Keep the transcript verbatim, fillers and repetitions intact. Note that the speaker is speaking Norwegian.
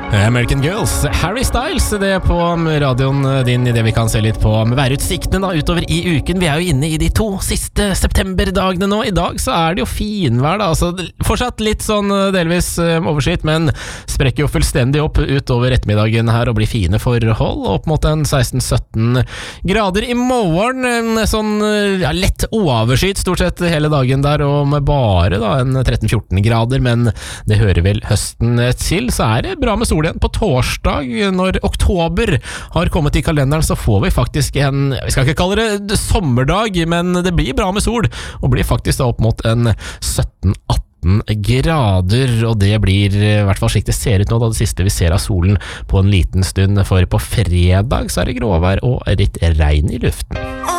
American Girls, Harry Styles, det er på radioen din i det vi kan se litt på med værutsiktene da, utover i uken. Vi er jo inne i de to siste septemberdagene nå. I dag så er det jo finvær da, altså fortsatt litt sånn delvis overskyet, men sprekker jo fullstendig opp utover ettermiddagen her og blir fine forhold, opp mot en seksten sytten grader i morgen, sånn ja, lett overskyet stort sett hele dagen der, og med bare da en tretten fjorten grader, men det hører vel høsten til, så er det bra med sol igjen på torsdag. Når oktober har kommet i kalenderen, så får vi faktisk en, vi skal ikke kalle det sommerdag, men det blir bra med sol, og blir faktisk da opp mot en sytten atten grader, og det blir i hvert fall slik det ser ut nå, da det siste vi ser av solen på en liten stund, for på fredag så er det gråvær og litt regn i luften.